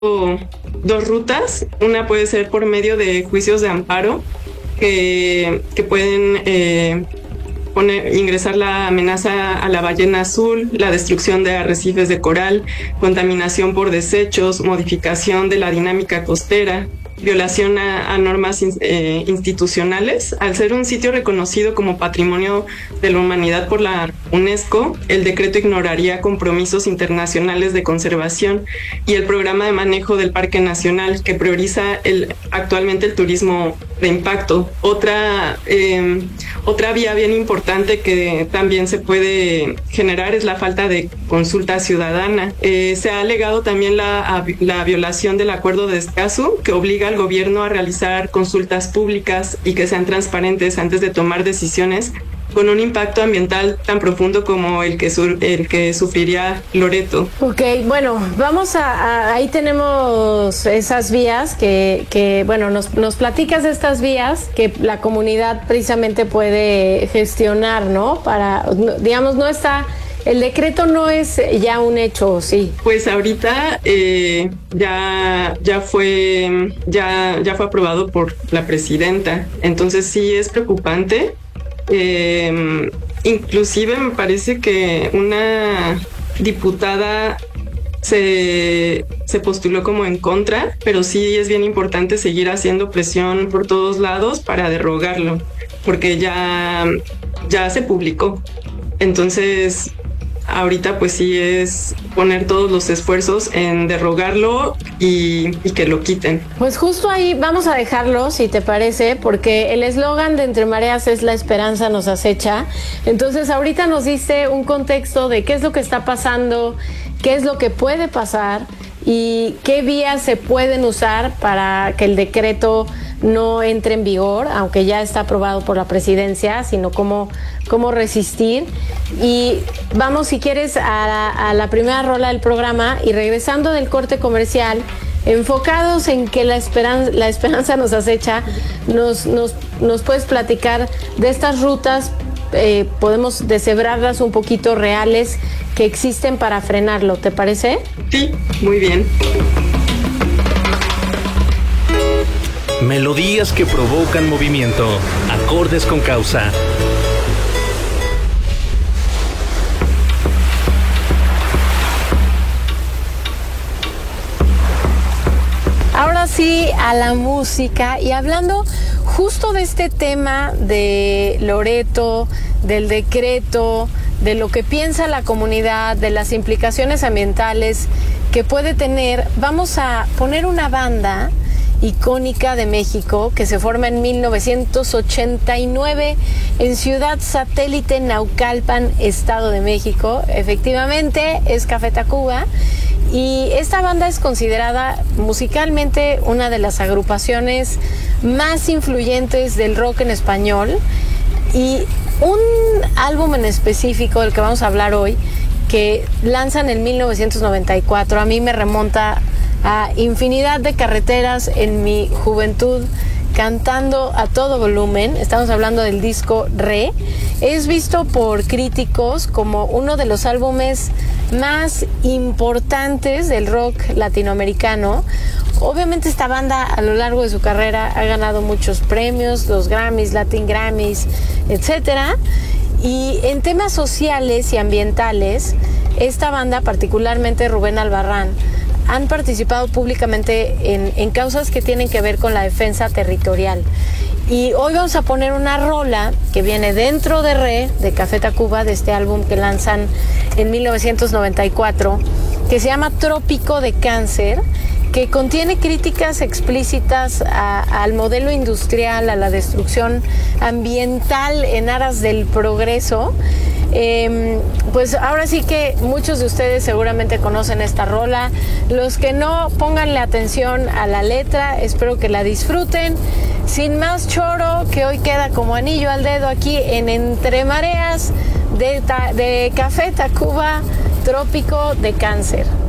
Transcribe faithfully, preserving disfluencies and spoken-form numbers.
dos rutas. Una puede ser por medio de juicios de amparo que, que pueden eh, poner, ingresar la amenaza a la ballena azul, la destrucción de arrecifes de coral, contaminación por desechos, modificación de la dinámica costera, violación a, a normas eh, institucionales. Al ser un sitio reconocido como Patrimonio de la Humanidad por la UNESCO, el decreto ignoraría compromisos internacionales de conservación y el programa de manejo del Parque Nacional, que prioriza el, actualmente el turismo de impacto. Otra, eh, otra vía bien importante que también se puede generar es la falta de consulta ciudadana. Eh, se ha alegado también la, la violación del Acuerdo de Escazú, que obliga al gobierno a realizar consultas públicas y que sean transparentes antes de tomar decisiones con un impacto ambiental tan profundo como el que, sur, el que sufriría Loreto. Ok, bueno, vamos a, a ahí tenemos esas vías que, que bueno, nos, nos platicas de estas vías que la comunidad precisamente puede gestionar, ¿no? Para, digamos, no está... El decreto no es ya un hecho, ¿sí? Pues ahorita eh, ya, ya, fue, ya, ya fue aprobado por la presidenta, entonces sí es preocupante. Eh, inclusive me parece que una diputada se, se postuló como en contra, pero sí es bien importante seguir haciendo presión por todos lados para derogarlo, porque ya, ya se publicó. Entonces... ahorita pues sí es poner todos los esfuerzos en derogarlo y, y que lo quiten. Pues justo ahí vamos a dejarlo, si te parece, porque el eslogan de Entre Mareas es la esperanza nos acecha. Entonces ahorita nos dice un contexto de qué es lo que está pasando, qué es lo que puede pasar y qué vías se pueden usar para que el decreto no entre en vigor, aunque ya está aprobado por la presidencia, sino cómo, cómo resistir. Y vamos, si quieres, a la, a la primera rola del programa y regresando del corte comercial, enfocados en que la esperanza, la esperanza nos acecha, nos, nos, nos puedes platicar de estas rutas, eh, podemos deshebrarlas un poquito reales que existen para frenarlo, ¿te parece? Sí, muy bien. Melodías que provocan movimiento, acordes con causa. Ahora sí, a la música y hablando justo de este tema de Loreto, del decreto, de lo que piensa la comunidad, de las implicaciones ambientales que puede tener, vamos a poner una banda icónica de México que se forma en mil novecientos ochenta y nueve en Ciudad Satélite, Naucalpan, Estado de México. Efectivamente es Café Tacuba y esta banda es considerada musicalmente una de las agrupaciones más influyentes del rock en español y un álbum en específico del que vamos a hablar hoy que lanzan en mil novecientos noventa y cuatro a mí me remonta a infinidad de carreteras en mi juventud cantando a todo volumen. Estamos hablando del disco Re. Es visto por críticos como uno de los álbumes más importantes del rock latinoamericano. Obviamente esta banda a lo largo de su carrera ha ganado muchos premios, los Grammys, Latin Grammys, etcétera. Y en temas sociales y ambientales, esta banda, particularmente Rubén Albarrán, han participado públicamente en, en causas que tienen que ver con la defensa territorial. Y hoy vamos a poner una rola que viene dentro de Re, de Café Tacuba, de este álbum que lanzan en mil novecientos noventa y cuatro, que se llama Trópico de Cáncer, que contiene críticas explícitas a, al modelo industrial, a la destrucción ambiental en aras del progreso. Eh, pues ahora sí que muchos de ustedes seguramente conocen esta rola. Los que no, pónganle atención a la letra, espero que la disfruten. Sin más choro, que hoy queda como anillo al dedo aquí en Entre Mareas de, de Café Tacuba, Trópico de Cáncer.